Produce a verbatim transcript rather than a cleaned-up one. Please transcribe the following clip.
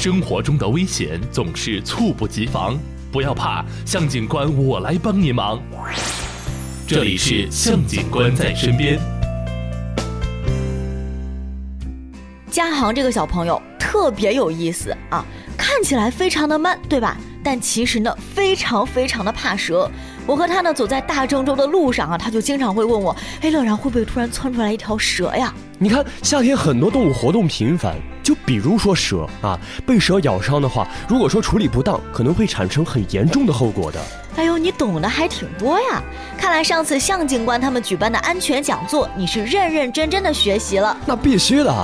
生活中的危险总是猝不及防，不要怕，向警官我来帮你忙。这里是向警官在身边。 嘉航这个小朋友特别有意思啊，看起来非常的慢，对吧？但其实呢，非常非常的怕蛇。我和他呢走在大郑州的路上啊，他就经常会问我：“哎，乐然会不会突然窜出来一条蛇呀？” 你看，夏天很多动物活动频繁，就比如说蛇啊，被蛇咬伤的话，如果说处理不当，可能会产生很严重的后果的。 哎呦，你懂得还挺多呀！看来上次向警官他们举办的安全讲座，你是认认真真的学习了。 那必须的。